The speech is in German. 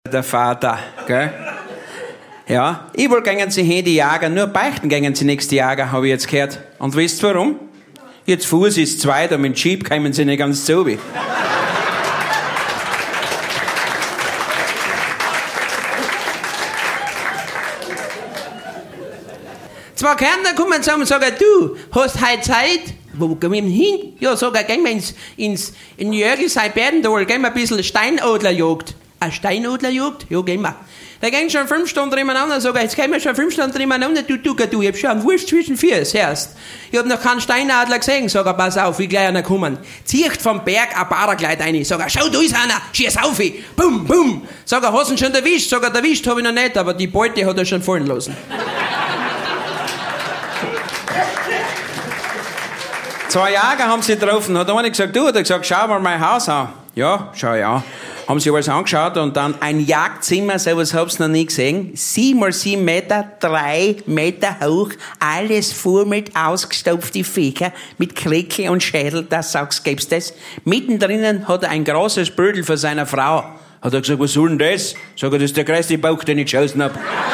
der Vater, gell? Ja, überall gehen sie hin, die Jager, nur beichten gehen sie nächste Jager, habe ich jetzt gehört. Und wisst ihr warum? Jetzt Fuß ist zweit, und mit dem Jeep kommen sie nicht ganz zu. Zwei Kärntner kommen zusammen und sagen, du, hast heute Zeit? Wo gehen wir hin? Ja, gehen wir in Jörgl, Berndal, gehen wir ein bisschen Steinadlerjagd. Eine Steinadlerjagd? Ja, gehen wir. Da gehen schon 5 Stunden nebeneinander, sag ich, jetzt gehen wir schon 5 Stunden nebeneinander, du, ich hab schon einen Wurst zwischen Füßen, hörst. Ich hab noch keinen Steinadler gesehen, sag er, pass auf, wie gleich einer kommen. Zieht vom Berg ein Paragleit rein, sag er, schau, da ist einer, schieß auf, bum, bum. Sag er, hast du ihn schon erwischt? Sag er, erwischt hab ich noch nicht, aber die Beute hat er schon fallen lassen. 2 Jäger haben sie getroffen, hat einer gesagt, du, hat er gesagt, schau mal mein Haus an. Ja, schau ich an. Haben sie alles angeschaut und dann ein Jagdzimmer, sowas hab's noch nie gesehen. 7 mal 7 Meter, 3 Meter hoch, alles voll mit ausgestopften Viecher, mit Kreckel und Schädel, das sagst, gibt's das. Mittendrin hat er ein großes Bödel für seine Frau. Hat er gesagt, was soll denn das? Sag er, das ist der größte Bauch, den ich geschossen hab.